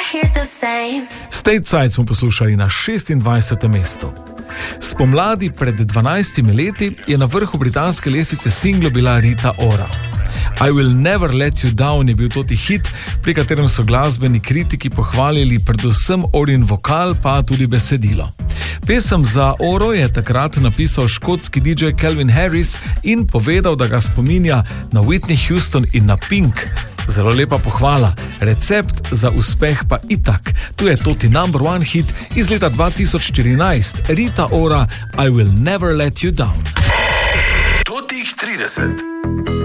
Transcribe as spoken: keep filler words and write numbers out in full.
Stateside smo poslušali na šestindvajsetem mestu. Spomladi pred dvanajstimi leti je na vrhu britanske lestvice singlov bila Rita Ora. I Will Never Let You Down je bil toti hit, pri katerem so glasbeni kritiki pohvalili predvsem Orin vokal, pa tudi besedilo. Pesem za Oro je takrat napisal škotski D J Calvin Harris in povedal, da ga spominja na Whitney Houston in na Pink. Zelo lepa pohvala, recept za uspeh pa itak. Tu je toti number one hit iz leta dva tisoč štirinajst, Rita Ora, I Will Never Let You Down. Totih trideset.